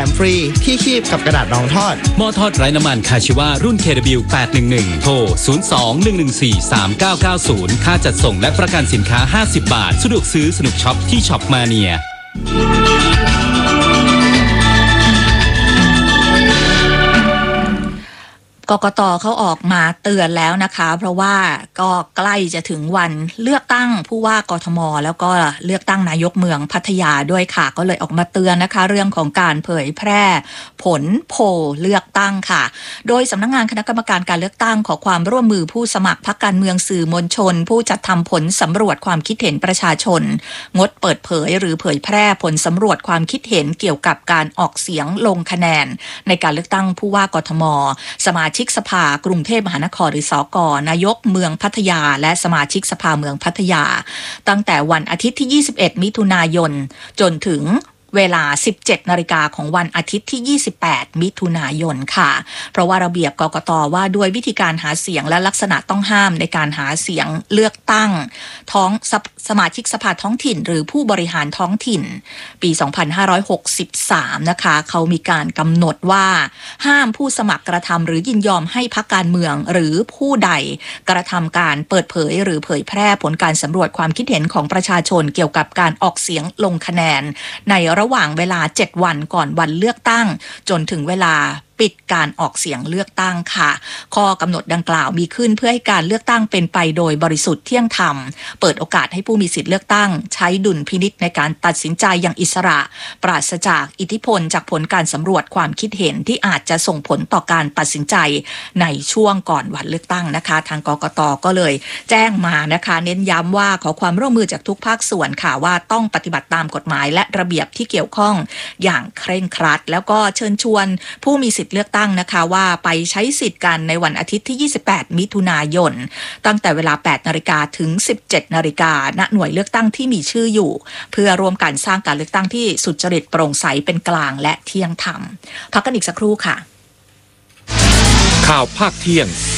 มฟรีที่คีบกับกระดาษรองทอดหม้อทอดไร้น้ำมันคาชิวารุ่น KW 811โทร02-114-3990ค่าจัดส่งและประกันสินค้า50 บาทสะดวกซื้อสนุกช็อปที่ช็อปมาเนียกกต.เขาออกมาเตือนแล้วนะคะเพราะว่าก็ใกล้จะถึงวันเลือกตั้งผู้ว่ากทม.แล้วก็เลือกตั้งนายกเมืองพัทยาด้วยค่ะก็เลยออกมาเตือนนะคะเรื่องของการเผยแพร่ผลโพลเลือกตั้งค่ะโดยสำนักงานคณะกรรมการการเลือกตั้งขอความร่วมมือผู้สมัครพรรคการเมืองสื่อมวลชนผู้จัดทำผลสำรวจความคิดเห็นประชาชนงดเปิดเผยหรือเผยแพร่ผลสำรวจความคิดเห็นเกี่ยวกับการออกเสียงลงคะแนนในการเลือกตั้งผู้ว่ากทม.สมาชิกสภากรุงเทพมหานครหรือสก.นายกเมืองพัทยาและสมาชิกสภาเมืองพัทยาตั้งแต่วันอาทิตย์ที่21มิถุนายนจนถึงเวลา 17 นาฬิกาของวันอาทิตย์ที่28มิถุนายนค่ะเพราะว่าระเบียบกกต.ว่าด้วยวิธีการหาเสียงและลักษณะต้องห้ามในการหาเสียงเลือกตั้งสมาชิกสภาท้องถิ่นหรือผู้บริหารท้องถิ่นปี 2563 นะคะเขามีการกำหนดว่าห้ามผู้สมัครกระทำหรือยินยอมให้พรรคการเมืองหรือผู้ใดกระทำการเปิดเผยหรือเผยแพร่ผลการสำรวจความคิดเห็นของประชาชนเกี่ยวกับการออกเสียงลงคะแนนในระหว่างเวลา 7 วันก่อนวันเลือกตั้งจนถึงเวลาปิดการออกเสียงเลือกตั้งค่ะข้อกำหนดดังกล่าวมีขึ้นเพื่อให้การเลือกตั้งเป็นไปโดยบริสุทธิ์เที่ยงธรรมเปิดโอกาสให้ผู้มีสิทธิเลือกตั้งใช้ดุลพินิจในการตัดสินใจอย่างอิสระปราศจากอิทธิพลจากผลการสำรวจความคิดเห็นที่อาจจะส่งผลต่อการตัดสินใจในช่วงก่อนวันเลือกตั้งนะคะทางกกต.ก็เลยแจ้งมานะคะเน้นย้ำว่าขอความร่วมมือจากทุกภาคส่วนค่ะว่าต้องปฏิบัติตามกฎหมายและระเบียบที่เกี่ยวข้องอย่างเคร่งครัดแล้วก็เชิญชวนผู้มีสิทธิเลือกตั้งนะคะว่าไปใช้สิทธิ์กันในวันอาทิตย์ที่28มิถุนายนตั้งแต่เวลา 8 นาฬิกาถึง 17 นาฬิกาณหน่วยเลือกตั้งที่มีชื่ออยู่เพื่อร่วมกันสร้างการเลือกตั้งที่สุจริตโปร่งใสเป็นกลางและเที่ยงธรรมพักกันอีกสักครู่ค่ะข่าวภาคเที่ยง